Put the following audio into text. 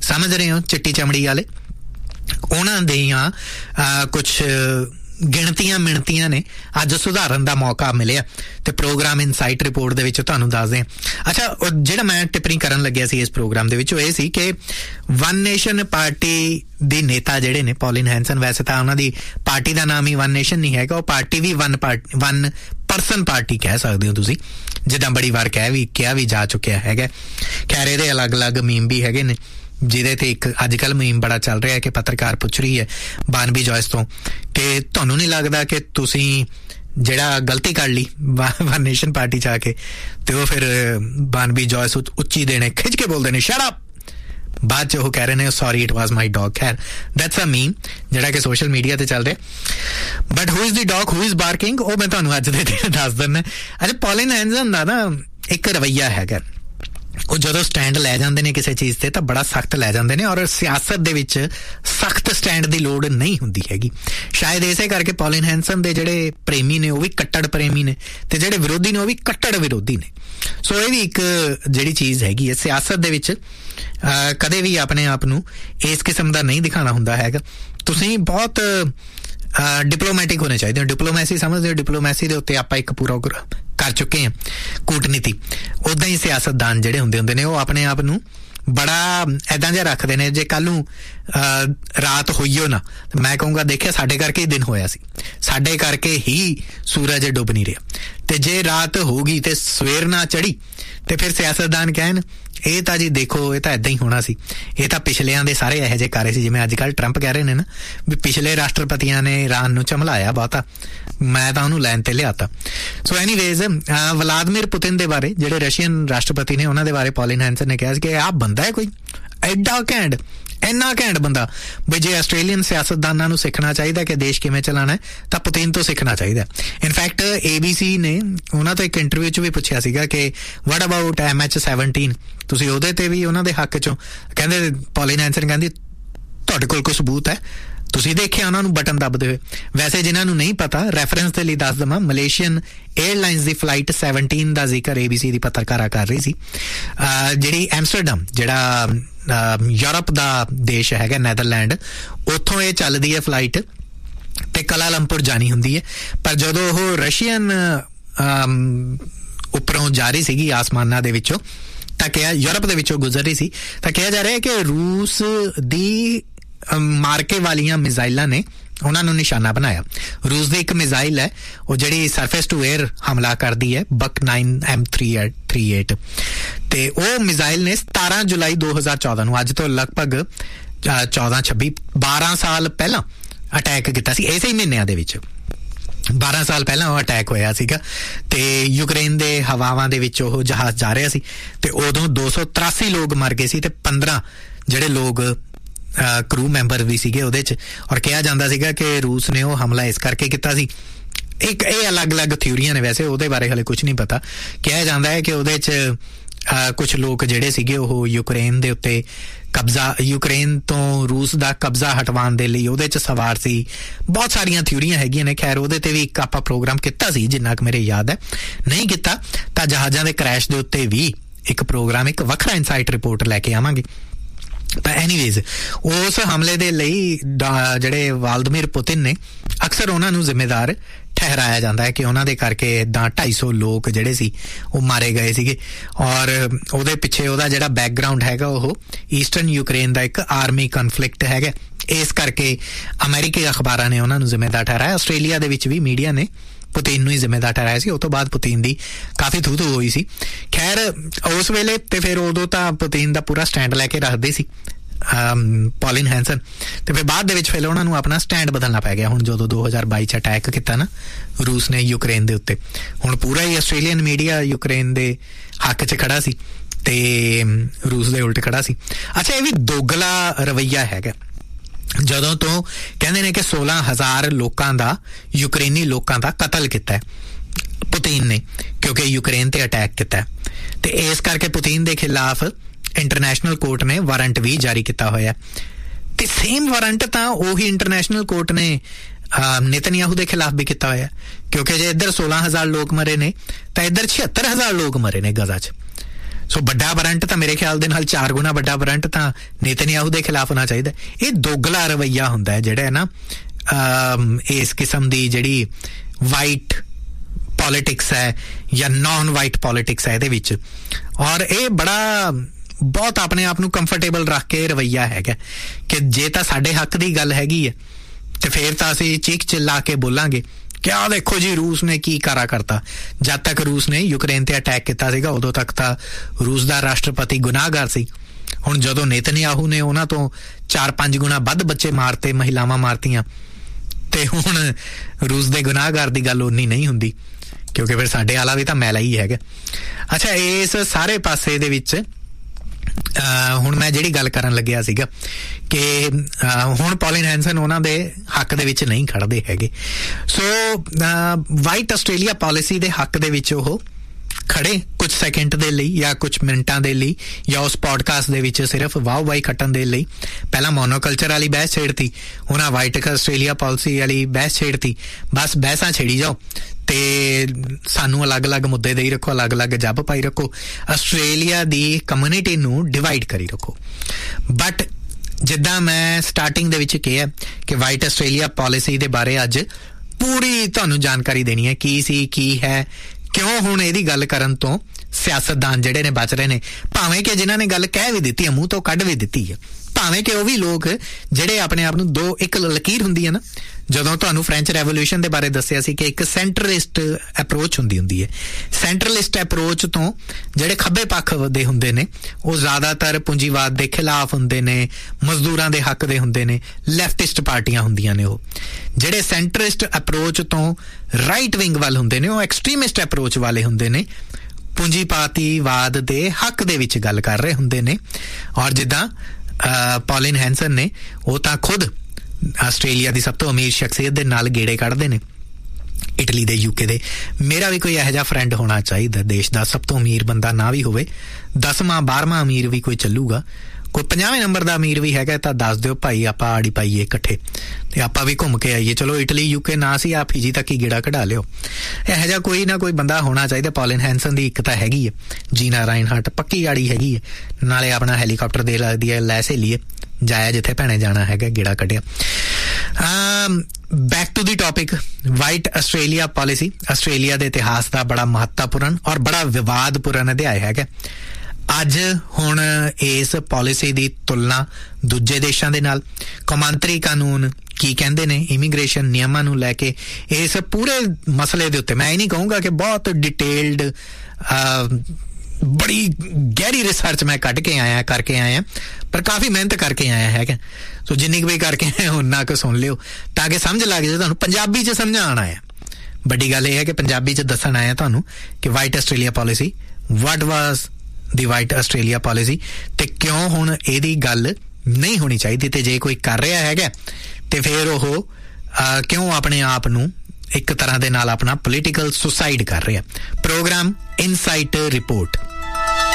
समझ रहे हो चिट्टी चमड़ी वाले उन्हां दियां कुछ गिणतियां मिणतियां ने अज सुधारन दा मौका मिलिया ते प्रोग्राम इनसाइट रिपोर्ट दे विच तुहानूं दसदे। अच्छा जिहड़ा मैं टिप्पणी करन लग्या सी इस प्रोग्राम दे विच ओह सी कि वन नेशन पार्टी दी नेता जिहड़े ने पॉलिन हैंसन, वैसे तां उन्हां दी पार्टी दा नाम ही वन नेशन नहीं हैगा, ओह पार्टी भी वन परसन पार्टी कह सकदे हो तुसीं, जिद्दां बड़ी वार कहा भी जा चुकिया हैगा। खैर इहदे अलग अलग मीम भी हैगे ने ਜਿਹਦੇ ਤੇ ਇੱਕ ਅੱਜ ਕੱਲ ਮੀਮ ਬੜਾ ਚੱਲ ਰਿਹਾ ਕਿ ਪੱਤਰਕਾਰ ਪੁੱਛ ਰਹੀ ਹੈ ਬਾਨਬੀ ਜੋਇਸ ਤੋਂ ਕਿ ਤੁਹਾਨੂੰ ਨਹੀਂ ਲੱਗਦਾ ਕਿ ਤੁਸੀਂ ਜਿਹੜਾ ਗਲਤੀ ਕਰ ਲਈ ਵਨ ਨੇਸ਼ਨ ਪਾਰਟੀ ਚ ਆ ਕੇ ਤੇ ਉਹ ਫਿਰ ਬਾਨਬੀ ਜੋਇਸ ਉੱਚੀ ਦੇਣੇ ਖਿੱਚ ਕੇ ਬੋਲਦੇ ਨੇ ਸ਼ਟ ਅਪ, ਬਾਅਦ ਚ ਉਹ ਕਹਿ ਰਹੇ ਨੇ sorry it was my dog. ਖੈਰ ਦੈਟਸ ਅ ਮੀਮ ਜਿਹੜਾ ਕਿ ਸੋਸ਼ਲ ਮੀਡੀਆ ਤੇ ਚੱਲ ਰਿਹਾ। But who is the dog who is barking ਉਹ ਮੈਂ ਤੁਹਾਨੂੰ ਅੱਜ ਦੇ ਦਿਨ ਦੱਸ ਦਿੰਦਾ। ਅੱਛਾ ਪੌਲਿਨ ਹੈਂਸਨ ਦਾ ਨਾ ਇੱਕ ਰਵੱਈਆ ਹੈਗਾ, ਉਹ ਜਦੋਂ ਸਟੈਂਡ ਲੈ ਜਾਂਦੇ ਨੇ ਕਿਸੇ ਚੀਜ਼ ਤੇ ਤਾਂ ਬੜਾ ਸਖਤ ਲੈ ਜਾਂਦੇ ਨੇ ਔਰ ਸਿਆਸਤ ਦੇ ਵਿੱਚ ਸਖਤ ਸਟੈਂਡ ਦੀ ਲੋੜ ਨਹੀਂ ਹੁੰਦੀ ਹੈਗੀ। ਸ਼ਾਇਦ ਇਸੇ ਕਰਕੇ ਪੌਲਿਨ ਹੈਂਸਨ ਦੇ ਜਿਹੜੇ ਪ੍ਰੇਮੀ ਨੇ ਉਹ ਵੀ ਕੱਟੜ ਪ੍ਰੇਮੀ ਨੇ ਤੇ ਜਿਹੜੇ ਵਿਰੋਧੀ ਨੇ ਉਹ ਵੀ ਕੱਟੜ ਵਿਰੋਧੀ ਨੇ। ਸੋ ਇਹ ਵੀ ਇੱਕ ਜਿਹੜੀ ਚੀਜ਼ ਹੈਗੀ ਹੈ ਸਿਆਸਤ ਦੇ ਵਿੱਚ ਕਦੇ ਵੀ ਆਪਣੇ ਆਪ ਨੂੰ ਇਸ ਕਿਸਮ ਦਾ ਨਹੀਂ ਦਿਖਾਉਣਾ ਹੁੰਦਾ ਹੈਗਾ। ਤੁਸੀਂ ਬਹੁਤ ਡਿਪਲੋਮੈਟਿਕ ਹੋਣੇ ਚਾਹੀਦੇ ਹੋ। ਡਿਪਲੋਮੈਸੀ ਸਮਝਦੇ ਹੋ, ਡਿਪਲੋਮੈਸੀ ਦੇ ਉੱਤੇ ਆਪਾਂ ਇੱਕ ਪੂਰਾ ਕਰ ਚੁੱਕੇ ਹਾਂ ਕੂਟਨੀਤੀ। ਉੱਦਾਂ ਹੀ ਸਿਆਸਤਦਾਨ ਜਿਹੜੇ ਹੁੰਦੇ ਨੇ ਉਹ ਆਪਣੇ ਆਪ ਨੂੰ ਬੜਾ ਇੱਦਾਂ ਜਿਹਾ ਰੱਖਦੇ ਨੇ ਜੇ ਕੱਲ੍ਹ ਨੂੰ ਰਾਤ ਹੋਈਓ ਨਾ ਮੈਂ ਕਹੂੰਗਾ ਦੇਖਿਆ ਸਾਡੇ ਕਰਕੇ ਹੀ ਦਿਨ ਹੋਇਆ ਸੀ, ਸਾਡੇ ਕਰਕੇ ਹੀ ਸੂਰਜ ਡੁੱਬ ਨਹੀਂ ਰਿਹਾ। ਤੇ ਜੇ ਰਾਤ ਹੋ ਗਈ ਤੇ ਸਵੇਰ ਨਾ ਚੜੀ ਤੇ ਫਿਰ ਸਿਆਸਤਦਾਨ ਕਹਿਣ ਇਹ ਤਾਂ ਜੀ ਦੇਖੋ ਇਹ ਤਾਂ ਇੱਦਾਂ ਹੀ ਹੋਣਾ ਸੀ, ਇਹ ਤਾਂ ਪਿਛਲਿਆਂ ਦੇ ਸਾਰੇ ਇਹੋ ਜਿਹੇ ਕਾਰੇ ਸੀ। ਜਿਵੇਂ ਅੱਜ ਕੱਲ੍ਹ ਟਰੰਪ ਕਹਿ ਰਹੇ ਨੇ ਨਾ ਵੀ ਪਿਛਲੇ ਰਾਸ਼ਟਰਪਤੀਆਂ ਨੇ ਇਰਾਨ ਨੂੰ ਝਮਲਾਇਆ ਬਹੁਤਾ, ਮੈਂ ਤਾਂ ਉਹਨੂੰ ਲਾਈਨ ਤੇ ਲਿਆਤਾ। ਸੋ ਐਨੀਵੇਜ਼ ਵਲਾਦੀਮੀਰ ਪੁਤਿਨ ਦੇ ਬਾਰੇ ਜਿਹੜੇ ਰਸ਼ੀਅਨ ਰਾਸ਼ਟਰਪਤੀ ਨੇ ਉਹਨਾਂ ਦੇ ਬਾਰੇ ਪੌਲਿਨ ਹੈਂਸਨ ਨੇ ਕਿਹਾ ਸੀ ਕਿ ਆਹ ਬੰਦਾ ਹੈ ਕੋਈ ਐਡਾ ਘੈਂਟ, ਇੰਨਾ ਘੈਂਟ ਬੰਦਾ ਵੀ ਜੇ ਆਸਟ੍ਰੇਲੀਅਨ ਸਿਆਸਤਦਾਨਾਂ ਨੂੰ ਸਿੱਖਣਾ ਚਾਹੀਦਾ ਕਿ ਦੇਸ਼ ਕਿਵੇਂ ਚਲਾਉਣਾ ਤਾਂ ਪੁਤਿਨ ਤੋਂ ਸਿੱਖਣਾ ਚਾਹੀਦਾ। ਇਨਫੈਕਟ ABC ਨੇ ਉਹਨਾਂ ਤੋਂ ਇੱਕ ਇੰਟਰਵਿਊ 'ਚ ਵੀ ਪੁੱਛਿਆ ਸੀਗਾ ਕਿ ਵਾਟ ਅਬਾਊਟ MH17 ਤੁਸੀਂ ਉਹਦੇ ਤੇ ਵੀ ਉਹਨਾਂ ਦੇ ਹੱਕ 'ਚੋਂ ਕਹਿੰਦੇ ਪੌਲਿਨ ਹੈਂਸਨ ਕਹਿੰਦੀ ਤੁਹਾਡੇ ਕੋਲ ਕੋਈ ਸਬੂਤ ਹੈ, ਤੁਸੀਂ ਦੇਖਿਆ ਉਹਨਾਂ ਨੂੰ ਬਟਨ ਦੱਬਦੇ ਹੋਏ। ਵੈਸੇ ਜਿਨ੍ਹਾਂ ਨੂੰ ਨਹੀਂ ਪਤਾ ਰੈਫਰੈਂਸ ਦੇ ਲਈ ਦੱਸ ਦੇਵਾਂ, ਮਲੇਸ਼ੀਅਨ 에ਅਰਲਾਈਨਸ ਦੀ ਫਲਾਈਟ 17 ਦਾ ਜ਼ਿਕਰ ABC ਦੀ ਪੱਤਰਕਾਰਾ ਕਰ ਰਹੀ ਸੀ ਜਿਹੜੀ ਐਮਸਟਰਡਮ ਜਿਹੜਾ ਯੂਰਪ ਦਾ ਦੇਸ਼ ਹੈਗਾ ਨੈਦਰਲੈਂਡ, ਉੱਥੋਂ ਇਹ ਚੱਲਦੀ ਹੈ ਫਲਾਈਟ ਤੇ ਕਲਾਲੰਪੁਰ ਜਾਣੀ ਹੁੰਦੀ ਹੈ। ਪਰ ਜਦੋਂ ਉਹ ਰਸ਼ੀਅਨ ਉੱਪਰੋਂ ਜਾ ਰਹੀ ਸੀਗੀ ਆਸਮਾਨਾਂ ਦੇ ਵਿੱਚੋਂ ਤਾਂ ਕਿਹਾ ਯੂਰਪ ਦੇ ਵਿੱਚੋਂ ਗੁਜ਼ਰ ਰਹੀ ਸੀ ਤਾਂ ਕਿਹਾ ਜਾ ਰਿਹਾ ਕਿ ਰੂਸ ਦੀ ਮਾਰਕੇ ਵਾਲੀਆਂ ਮਿਜ਼ਾਈਲਾਂ ਨੇ ਉਹਨਾਂ ਨੂੰ ਨਿਸ਼ਾਨਾ ਬਣਾਇਆ। ਰੂਸ ਦੀ ਇੱਕ ਮਿਜ਼ਾਈਲ ਹੈ ਉਹ ਜਿਹੜੀ ਸਰਫੇਸ ਟੂ ਏਅਰ ਹਮਲਾ ਕਰਦੀ ਹੈ ਬਕ 9M338 ਤੇ ਉਹ ਮਿਜ਼ਾਈਲ ਨੇ 17 ਜੁਲਾਈ 2014 ਨੂੰ ਅੱਜ ਤੋਂ ਲਗਭਗ 12 ਸਾਲ ਪਹਿਲਾਂ ਅਟੈਕ ਕੀਤਾ ਸੀ। ਇਸੇ ਹੀ ਮਹੀਨਿਆਂ ਦੇ ਵਿੱਚ 12 ਸਾਲ ਪਹਿਲਾਂ ਉਹ ਅਟੈਕ ਹੋਇਆ ਸੀਗਾ ਤੇ ਯੂਕਰੇਨ ਦੇ ਹਵਾਵਾਂ ਦੇ ਵਿੱਚ ਉਹ ਜਹਾਜ਼ ਜਾ ਰਿਹਾ ਸੀ ਤੇ ਉਦੋਂ 283 ਲੋਕ ਮਰ ਗਏ ਸੀ ਤੇ 15 ਜਿਹੜੇ ਲੋਕ ਕਰੂ ਮੈਂਬਰ ਵੀ ਸੀਗੇ ਉਹਦੇ 'ਚ। ਔਰ ਕਿਹਾ ਜਾਂਦਾ ਸੀਗਾ ਕਿ ਰੂਸ ਨੇ ਉਹ ਹਮਲਾ ਇਸ ਕਰਕੇ ਕੀਤਾ ਸੀ। ਇੱਕ ਇਹ ਅਲੱਗ-ਅਲੱਗ ਥਿਊਰੀਆਂ ਨੇ, ਵੈਸੇ ਉਹਦੇ ਬਾਰੇ ਹਾਲੇ ਕੁਝ ਨਹੀਂ ਪਤਾ। ਕਿਹਾ ਜਾਂਦਾ ਹੈ ਕਿ ਉਹਦੇ 'ਚ ਕੁਛ ਲੋਕ ਜਿਹੜੇ ਸੀਗੇ ਉਹ ਯੂਕਰੇਨ ਦੇ ਉੱਤੇ ਕਬਜ਼ਾ, ਯੂਕਰੇਨ ਤੋਂ ਰੂਸ ਦਾ ਕਬਜ਼ਾ ਹਟਵਾਉਣ ਦੇ ਲਈ ਉਹਦੇ 'ਚ ਸਵਾਰ ਸੀ। ਬਹੁਤ ਸਾਰੀਆਂ ਥਿਊਰੀਆਂ ਹੈਗੀਆਂ ਨੇ। ਖੈਰ ਉਹਦੇ ਤੇ ਵੀ ਇੱਕ ਆਪਾਂ ਪ੍ਰੋਗਰਾਮ ਕੀਤਾ ਸੀ ਜਿੰਨਾ ਕੁ ਮੇਰੇ ਯਾਦ ਹੈ। ਨਹੀਂ ਕੀਤਾ ਤਾਂ ਜਹਾਜ਼ਾਂ ਦੇ ਕ੍ਰੈਸ਼ ਦੇ ਉੱਤੇ ਵੀ ਇੱਕ ਪ੍ਰੋਗਰਾਮ, ਇੱਕ ਵੱਖਰਾ ਇਨਸਾਈਟ ਰਿਪੋਰਟ ਲੈ ਕੇ ਆਵਾਂਗੇ। ਤਾਂ ਐਨੀਵੇਜ਼ ਉਸ ਹਮਲੇ ਦੇ ਲਈ ਜਿਹੜੇ ਵਲਾਦੀਮੀਰ ਪੁਤਿਨ ਨੇ ਅਕਸਰ ਉਹਨਾਂ ਨੂੰ ਜ਼ਿੰਮੇਦਾਰ ਠਹਿਰਾਇਆ ਜਾਂਦਾ ਹੈ ਕਿ ਉਹਨਾਂ ਦੇ ਕਰਕੇ ਇੱਦਾਂ 250 ਲੋਕ ਜਿਹੜੇ ਸੀ ਉਹ ਮਾਰੇ ਗਏ ਸੀਗੇ। ਔਰ ਉਹਦੇ ਪਿੱਛੇ ਉਹਦਾ ਜਿਹੜਾ ਬੈਕਗਰਾਊਂਡ ਹੈਗਾ ਉਹ ਈਸਟਰਨ ਯੂਕਰੇਨ ਦਾ ਇੱਕ ਆਰਮੀ ਕਨਫਲਿਕਟ ਹੈਗਾ। ਇਸ ਕਰਕੇ ਅਮਰੀਕੀ ਅਖਬਾਰਾਂ ਨੇ ਉਹਨਾਂ ਨੂੰ ਜ਼ਿੰਮੇਦਾਰ ਠਹਿਰਾਇਆ। ਆਸਟ੍ਰੇਲੀਆ ਦੇ ਵਿੱਚ ਵੀ ਮੀਡੀਆ ਨੇ ਪੁਤਿਨ ਨੂੰ ਹੀ ਜ਼ਿੰਮੇਦਾਰ ਠਹਿਰਾਇਆ ਸੀ। ਉਹ ਤੋਂ ਬਾਅਦ ਪੁਤਿਨ ਦੀ ਕਾਫੀ ਥੂ ਹੋਈ ਸੀ। ਖੈਰ ਉਸ ਵੇਲੇ ਤੇ ਫਿਰ ਉਦੋਂ ਤਾਂ ਪੁਤਿਨ ਦਾ ਪੂਰਾ ਸਟੈਂਡ ਲੈ ਕੇ ਰੱਖਦੇ ਸੀ ਪੌਲਿਨ ਹੈਂਸਨ ਤੇ ਫਿਰ ਬਾਅਦ ਦੇ ਵਿੱਚ ਫਿਰ ਉਹਨਾਂ ਨੂੰ ਆਪਣਾ ਸਟੈਂਡ ਬਦਲਣਾ ਪੈ ਗਿਆ। ਹੁਣ ਜਦੋਂ 2022 'ਚ ਅਟੈਕ ਕੀਤਾ ਨਾ ਰੂਸ ਨੇ ਯੂਕਰੇਨ ਦੇ ਉੱਤੇ, ਹੁਣ ਪੂਰਾ ਹੀ ਆਸਟ੍ਰੇਲੀਅਨ ਮੀਡੀਆ ਯੂਕਰੇਨ ਦੇ ਹੱਕ 'ਚ ਖੜਾ ਸੀ ਤੇ ਰੂਸ ਦੇ ਉਲਟ ਖੜਾ ਸੀ। ਅੱਛਾ ਇਹ ਵੀ ਦੋਗਲਾ ਰਵੱਈਆ ਹੈਗਾ। ਜਦੋਂ ਤੋਂ ਕਹਿੰਦੇ ਨੇ ਕਿ 16,000 ਲੋਕਾਂ ਦਾ, ਯੂਕਰੇਨੀ ਲੋਕਾਂ ਦਾ ਕਤਲ ਕੀਤਾ ਪੁਤਿਨ ਨੇ ਕਿਉਂਕਿ ਯੂਕਰੇਨ ਤੇ ਅਟੈਕ ਕੀਤਾ ਤੇ ਇਸ ਕਰਕੇ ਪੁਤਿਨ ਦੇ ਖਿਲਾਫ ਇੰਟਰਨੈਸ਼ਨਲ ਕੋਰਟ ਨੇ ਵਾਰੰਟ ਵੀ ਜਾਰੀ ਕੀਤਾ ਹੋਇਆ ਤੇ ਸੇਮ ਵਾਰੰਟ ਤਾਂ ਉਹੀ ਇੰਟਰਨੈਸ਼ਨਲ ਕੋਰਟ ਨੇ ਨੇਤਨਯਾਹੂ ਦੇ ਖਿਲਾਫ ਵੀ ਕੀਤਾ ਹੋਇਆ ਕਿਉਂਕਿ ਜੇ ਇੱਧਰ 16,000 ਲੋਕ ਮਰੇ ਨੇ ਤਾਂ ਇੱਧਰ 76,000 ਲੋਕ ਮਰੇ ਨੇ ਗਜ਼ਾ 'ਚ। ਸੋ ਵੱਡਾ ਵਾਰੰਟ ਤਾਂ ਮੇਰੇ ਖਿਆਲ ਦੇ ਨਾਲ 4 ਗੁਣਾ ਵੱਡਾ ਵਾਰੰਟ ਤਾਂ ਨੇਤਨਯਾਹੂ ਦੇ ਖਿਲਾਫ ਹੋਣਾ ਚਾਹੀਦਾ। ਇਹ ਦੋਗਲਾ ਰਵੱਈਆ ਹੁੰਦਾ ਹੈ ਜਿਹੜਾ ਨਾ ਇਸ ਕਿਸਮ ਦੀ ਜਿਹੜੀ ਵਾਈਟ ਪੋਲੀਟਿਕਸ ਹੈ ਜਾਂ ਨੌਨ ਵਾਈਟ ਪੋਲੀਟਿਕਸ ਹੈ ਇਹਦੇ ਵਿੱਚ, ਔਰ ਇਹ ਬੜਾ ਬਹੁਤ ਆਪਣੇ ਆਪ ਨੂੰ ਕੰਫਰਟੇਬਲ ਰੱਖ ਕੇ ਰਵੱਈਆ ਹੈਗਾ ਕਿ ਜੇ ਤਾਂ ਸਾਡੇ ਹੱਕ ਦੀ ਗੱਲ ਹੈਗੀ ਹੈ ਤੇ ਫਿਰ ਤਾਂ ਅਸੀਂ ਚੀਕ ਚਿੱਲਾ ਕੇ ਬੋਲਾਂਗੇ ਕਿ ਆਹ ਦੇਖੋ ਜੀ ਰੂਸ ਨੇ ਕੀ ਕਾਰਾ ਕਰਤਾ। ਜਦ ਤੱਕ ਰੂਸ ਨੇ ਯੂਕਰੇਨ ਤੇ ਅਟੈਕ ਕੀਤਾ ਸੀਗਾ ਉਦੋਂ ਤੱਕ ਤਾਂ ਰੂਸ ਦਾ ਰਾਸ਼ਟਰਪਤੀ ਗੁਨਾਹਗਾਰ ਸੀ। ਹੁਣ ਜਦੋਂ ਨੇਤਨਯਾਹੂ ਨੇ ਉਹਨਾਂ ਤੋਂ 4-5 ਗੁਣਾ ਵੱਧ ਬੱਚੇ ਮਾਰਤੇ, ਮਹਿਲਾਵਾਂ ਮਾਰਤੀਆਂ, ਤੇ ਹੁਣ ਰੂਸ ਦੇ ਗੁਨਾਹਗਾਰ ਦੀ ਗੱਲ ਉਨੀ ਨਹੀਂ ਹੁੰਦੀ ਕਿਉਂਕਿ ਫਿਰ ਸਾਡੇ ਵਾਲਾ ਵੀ ਤਾਂ ਮੈਲਾ ਹੀ ਹੈਗਾ। ਅੱਛਾ, ਇਸ ਸਾਰੇ ਪਾਸੇ ਦੇ ਵਿੱਚ ਹੁਣ ਮੈਂ ਜਿਹੜੀ ਗੱਲ ਕਰਨ ਲੱਗਿਆ ਸੀਗਾ ਕਿ ਹੁਣ ਪੌਲਿਨ ਹੈਂਸਨ ਉਹਨਾਂ ਦੇ ਹੱਕ ਦੇ ਵਿੱਚ ਨਹੀਂ ਖੜਦੇ ਹੈਗੇ। ਸੋ ਵਾਈਟ ਆਸਟ੍ਰੇਲੀਆ ਪਾਲਿਸੀ ਦੇ ਹੱਕ ਦੇ ਵਿੱਚ ਉਹ ਖੜੇ ਕੁਝ ਸੈਕਿੰਡ ਦੇ ਲਈ ਜਾਂ ਕੁਝ ਮਿੰਟਾਂ ਦੇ ਲਈ, ਜਾਂ ਉਸ ਪੋਡਕਾਸਟ ਦੇ ਵਿੱਚ ਸਿਰਫ ਵਾਹ ਖੱਟਣ ਦੇ ਲਈ। ਪਹਿਲਾਂ ਮੋਨੋਕਲਚਰ ਵਾਲੀ ਬਹਿਸ ਛੇੜਤੀ, ਉਹਨਾਂ ਵਾਈਟ ਆਸਟ੍ਰੇਲੀਆ ਪਾਲਿਸੀ ਵਾਲੀ ਬਹਿਸ ਛੇੜਤੀ। ਬਸ ਬਹਿਸਾਂ ਛੇੜੀ ਜਾਓ ਤੇ ਸਾਨੂੰ ਅਲੱਗ-ਅਲੱਗ ਮੁੱਦੇ ਦੇਈ ਰੱਖੋ, ਅਲੱਗ-ਅਲੱਗ ਜੱਬ ਪਾਈ ਰੱਖੋ, ਆਸਟ੍ਰੇਲੀਆ ਦੀ ਕਮਿਊਨਿਟੀ ਨੂੰ ਡਿਵਾਈਡ ਕਰੀ ਰੱਖੋ। ਬਟ ਜਿੱਦਾਂ ਮੈਂ ਸਟਾਰਟਿੰਗ ਦੇ ਵਿੱਚ ਕਿਹਾ ਕਿ ਵਾਈਟ ਆਸਟ੍ਰੇਲੀਆ ਪਾਲਿਸੀ ਦੇ ਬਾਰੇ ਅੱਜ ਪੂਰੀ ਤੁਹਾਨੂੰ ਜਾਣਕਾਰੀ ਦੇਣੀ ਹੈ, ਕੀ ਸੀ, ਕੀ ਹੈ, ਕਿਉਂ ਹੁਣ ਇਹਦੀ ਗੱਲ ਕਰਨ ਤੋਂ ਸਿਆਸਤਦਾਨ ਜਿਹੜੇ ਨੇ ਬਚ ਰਹੇ ਨੇ, ਭਾਵੇਂ ਕਿ ਜਿਨ੍ਹਾਂ ਨੇ ਗੱਲ ਕਹਿ ਵੀ ਦਿੱਤੀ ਹੈ, ਮੂੰਹ ਤੋਂ ਕੱਢ ਵੀ ਦਿੱਤੀ ਹੈ, ਭਾਵੇਂ ਕਿ ਉਹ ਵੀ ਲੋਕ ਜਿਹੜੇ ਆਪਣੇ ਆਪ ਨੂੰ ਇੱਕ ਲਕੀਰ ਹੁੰਦੀ ਹੈ ਨਾ, ਜਦੋਂ ਤੁਹਾਨੂੰ ਫ੍ਰੈਂਚ ਰੈਵੋਲਿਊਸ਼ਨ ਦੇ ਬਾਰੇ ਦੱਸਿਆ ਸੀ ਕਿ ਇੱਕ ਸੈਂਟਰਲਿਸਟ ਅਪਰੋਚ ਹੁੰਦੀ ਹੈ। ਸੈਂਟਰਲਿਸਟ ਅਪਰੋਚ ਤੋਂ ਜਿਹੜੇ ਖੱਬੇ ਪੱਖ ਦੇ ਹੁੰਦੇ ਨੇ ਉਹ ਜ਼ਿਆਦਾਤਰ ਪੂੰਜੀਵਾਦ ਦੇ ਖਿਲਾਫ ਹੁੰਦੇ ਨੇ, ਮਜ਼ਦੂਰਾਂ ਦੇ ਹੱਕ ਦੇ ਹੁੰਦੇ ਨੇ, ਲੈਫਟਿਸਟ ਪਾਰਟੀਆਂ ਹੁੰਦੀਆਂ ਨੇ। ਉਹ ਜਿਹੜੇ ਸੈਂਟਰਿਸਟ ਅਪਰੋਚ ਤੋਂ ਰਾਈਟ ਵਿੰਗ ਵੱਲ ਹੁੰਦੇ ਨੇ ਉਹ ਐਕਸਟ੍ਰੀਮਿਸਟ ਅਪਰੋਚ ਵਾਲੇ ਹੁੰਦੇ ਨੇ, ਪੂੰਜੀਪਾਤੀਵਾਦ ਦੇ ਹੱਕ ਦੇ ਵਿੱਚ ਗੱਲ ਕਰ ਰਹੇ ਹੁੰਦੇ ਨੇ। ਔਰ ਜਿੱਦਾਂ ਪੌਲਿਨ ਹੈਂਸਨ ਨੇ, ਉਹ ਤਾਂ ਖੁਦ ਆਸਟ੍ਰੇਲੀਆ ਦੀ ਸਭ ਤੋਂ ਅਮੀਰ ਸ਼ਖਸੀਅਤ ਦੇ ਨਾਲ ਗੇੜੇ ਕੱਢਦੇ ਨੇ, ਇਟਲੀ ਦੇ, ਯੂਕੇ ਦੇ। ਮੇਰਾ ਵੀ ਕੋਈ ਇਹੋ ਜਿਹਾ ਫਰੈਂਡ ਹੋਣਾ ਚਾਹੀਦਾ ਦੇਸ਼ ਦਾ ਸਭ ਤੋਂ ਅਮੀਰ ਬੰਦਾ, ਨਾ ਵੀ ਹੋਵੇ 10ਵਾਂ 12ਵਾਂ ਅਮੀਰ ਵੀ ਕੋਈ ਚੱਲੂਗਾ, ਕੋਈ 50ਵੇਂ ਨੰਬਰ ਦਾ ਅਮੀਰ ਵੀ ਹੈਗਾ ਤਾਂ ਦੱਸ ਦਿਓ ਭਾਈ, ਆਪਾਂ ਆੜੀ ਪਾਈਏ ਇਕੱਠੇ ਤੇ ਆਪਾਂ ਵੀ ਘੁੰਮ ਕੇ ਆਈਏ। ਚਲੋ ਇਟਲੀ ਯੂਕੇ ਨਾ ਸੀ, ਆ ਫਿਜੀ ਤੱਕ ਹੀ ਗੇੜਾ ਕਢਾ ਲਿਓ। ਇਹੋ ਜਿਹਾ ਕੋਈ ਨਾ ਕੋਈ ਬੰਦਾ ਹੋਣਾ ਚਾਹੀਦਾ। ਪੌਲਿਨ ਹੈਂਸਨ ਦੀ ਇੱਕ ਤਾਂ ਹੈਗੀ ਹੈ, ਜੀਨਾ ਰਾਈਨਹਾਰਟ ਪੱਕੀ ਆੜੀ ਹੈਗੀ ਹੈ, ਨਾਲੇ ਆਪਣਾ ਹੈਲੀਕਾਪਟਰ ਦੇ ਲੱਗਦੀ ਹੈ, ਲੈ ਸਹੇਲੀਏ ਜਾਇਆ ਜਿੱਥੇ ਭੈਣੇ ਜਾਣਾ ਹੈਗਾ, ਗੇੜਾ ਕੱਢਿਆ। Back to the topic, white Australia policy Australia ਦੇ ਇਤਿਹਾਸ ਦਾ ਬੜਾ ਮਹੱਤਵਪੂਰਨ ਔਰ ਬੜਾ ਵਿਵਾਦਪੂਰਨ ਅਧਿਆਇ ਹੈਗਾ। ਅੱਜ ਹੁਣ ਇਸ ਪਾਲਿਸੀ ਦੀ ਤੁਲਨਾ ਦੂਜੇ ਦੇਸ਼ਾਂ ਦੇ ਨਾਲ, ਕੌਮਾਂਤਰੀ ਕਾਨੂੰਨ ਕੀ ਕਹਿੰਦੇ ਨੇ ਇਮੀਗ੍ਰੇਸ਼ਨ ਨਿਯਮਾਂ ਨੂੰ ਲੈ ਕੇ, ਇਸ ਪੂਰੇ ਮਸਲੇ ਦੇ ਉੱਤੇ ਮੈਂ ਇਹ ਨਹੀਂ ਕਹੂੰਗਾ ਕਿ ਬਹੁਤ ਡਿਟੇਲਡ ਬੜੀ ਗਹਿਰੀ ਰਿਸਰਚ ਮੈਂ ਕਰਕੇ ਆਇਆ, ਪਰ ਕਾਫੀ ਮਿਹਨਤ ਕਰਕੇ ਆਇਆ ਹੈਗਾ। ਸੋ ਜਿੰਨੀ ਕੁ ਵੀ ਕਰਕੇ ਆਇਆ ਉਨਾ ਕੁ ਸੁਣ ਲਿਓ ਤਾਂ ਕਿ ਸਮਝ ਲੱਗ ਜਾਏ ਤੁਹਾਨੂੰ, ਪੰਜਾਬੀ 'ਚ ਸਮਝਾਉਣ ਆਇਆ। ਵੱਡੀ ਗੱਲ ਇਹ ਹੈ ਕਿ ਪੰਜਾਬੀ 'ਚ ਦੱਸਣ ਆਇਆ ਤੁਹਾਨੂੰ ਕਿ ਵਾਈਟ ਆਸਟ੍ਰੇਲੀਆ ਪਾਲਿਸੀ, ਵਾਟ ਵਾਜ਼ ਦੀ ਵਾਈਟ ਆਸਟ੍ਰੇਲੀਆ ਪਾਲਿਸੀ, ਤੇ ਕਿਉਂ ਹੁਣ ਇਹਦੀ ਗੱਲ ਨਹੀਂ ਹੋਣੀ ਚਾਹੀਦੀ, ਤੇ ਜੇ ਕੋਈ ਕਰ ਰਿਹਾ ਹੈਗਾ ਤੇ ਫਿਰ ਉਹ ਕਿਉਂ ਆਪਣੇ ਆਪ ਨੂੰ ਇੱਕ ਤਰ੍ਹਾਂ ਦੇ ਨਾਲ ਆਪਣਾ ਪੋਲੀਟੀਕਲ ਸੁਸਾਈਡ ਕਰ ਰਿਹਾ। Programme insight report.